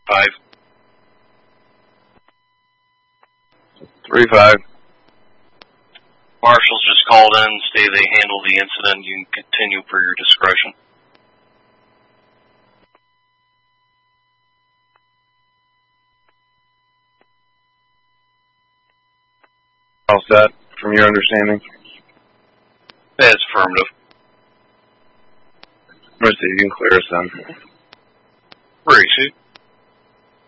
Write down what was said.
5. 3-5. Marshals just called in and say they handled the incident. You can continue per your discretion. All set, from your understanding? That's affirmative. Mercy, you can clear us then. Where is he?